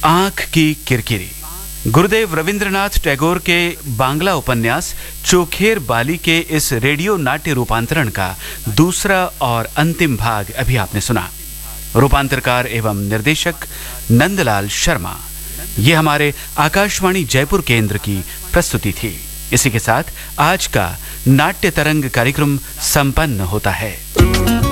आंख की किरकिरी। गुरुदेव रविंद्रनाथ टैगोर के बांग्ला उपन्यास चोखेर बाली के इस रेडियो नाट्य रूपांतरण का दूसरा और अंतिम भाग अभी आपने सुना। रूपांतरकार एवं निर्देशक नंदलाल शर्मा। ये हमारे आकाशवाणी जयपुर केंद्र की प्रस्तुति थी। इसी के साथ आज का नाट्य तरंग कार्यक्रम संपन्न होता है।